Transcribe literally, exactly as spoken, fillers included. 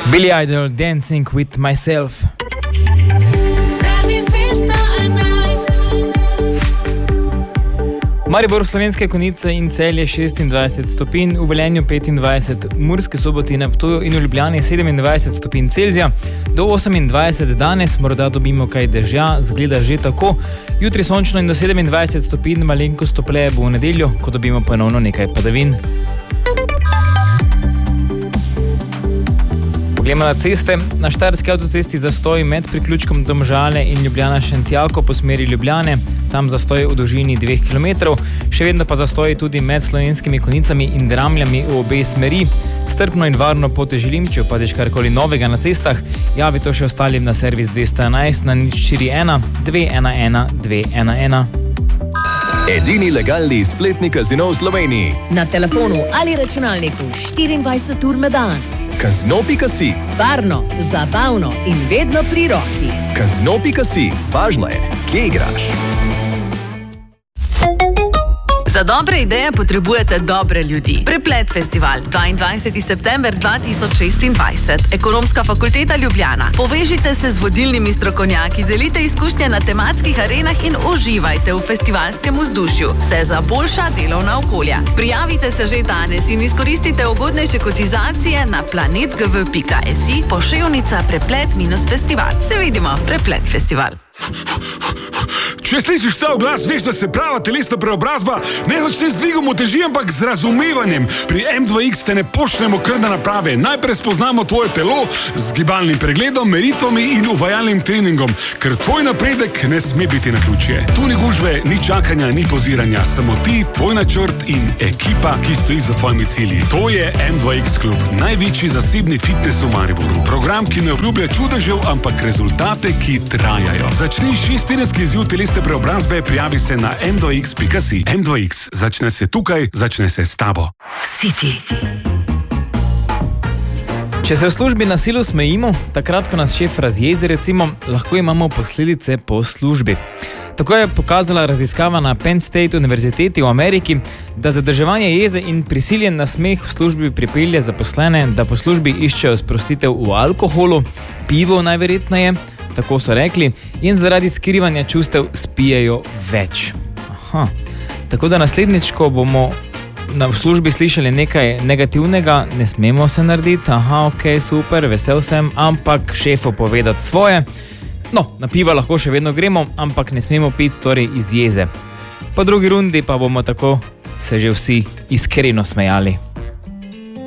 Billy Idol, Dancing with Myself. Maribor, Slovenske Konjice in Celje šestindvajset stopinj, v Velenju petindvajset, v Murski Soboti, na Ptuju in v Ljubljani sedemindvajset stopinj Celzija, do osemindvajset danes, morda dobimo kaj dežja, zgleda že tako, jutri sončno in do sedemindvajset stopinj, malenkost topleje bo v nedeljo, ko dobimo ponovno nekaj padavin. Poglejmo na ceste. Na Štajerski avtocesti zastoj med priključkom Domžale in Ljubljana-Šentjako po smeri Ljubljane, tam zastoj v dolžini dveh kilometrov, še vedno pa zastoj tudi med Slovenskimi Konjicami in Dramljami v obe smeri. Strpno in varno pot želim, če opaziš karkoli novega na cestah, javi to še ostalim na servis dvesto enajst na nič štiri ena dve ena ena dve ena ena. Edini legalni spletni kazino v Sloveniji. Na telefonu ali računalniku štiriindvajset ur na dan. Kazino pika si. Varno, zabavno in vedno pri roki. Kazino pika si. Važno je, kje igraš. Za dobre ideje potrebujete dobre ljudi. Preplet festival, dvaindvajseti september dva tisoč šestindvajset. Ekonomska fakulteta Ljubljana. Povežite se z vodilnimi strokovnjaki, delite izkušnje na tematskih arenah in uživajte v festivalskem vzdušju. Vse za boljša delovna okolja. Prijavite se že danes in izkoristite ugodnejše kotizacije na planet g v pika si poševnica preplet minus festival. Se vidimo, Preplet festival. Če slišiš ta oglas, veš, da se prava telesna preobrazba ne začne z dvigom uteži, ampak z razumevanjem. Pri em dva iks te ne pošljemo kar na naprave. Najprej spoznamo tvoje telo z gibalnim pregledom, meritvami in uvajalnim treningom, ker tvoj napredek ne sme biti naključje. Tu ni gužve, ni čakanja, ni poziranja, samo ti, tvoj načrt in ekipa, ki stoji za tvojimi cilji. To je em dva iks klub, največji zasebni fitness v Mariboru. Program, ki ne obljublja čudežev, ampak rezultate, ki trajajo. Začni šesttedenski izziv telesne preobrazbe, prijavi se na em dva iks pika si. em dva iks, začne se tukaj, začne se s tabo. City. Če se v službi na silu smejimo, takrat, ko nas šef razjezi, recimo, lahko imamo posledice po službi. Tako je pokazala raziskava na Penn State univerziteti v Ameriki, da zadrževanje jeze in prisiljen nasmeh v službi pripelje zaposlene, da po službi iščejo sprostitev v alkoholu, pivo najverjetneje, tako so rekli, in zaradi skrivanja čustev spijejo več. Aha. Tako da naslednjič, ko bomo na v službi slišali nekaj negativnega, ne smemo se narediti, aha, ok, super, vesel sem, ampak šefu povedati svoje. No, na piva lahko še vedno gremo, ampak ne smemo piti torej iz jeze. Po drugi rundi pa bomo tako se že vsi iskreno smejali.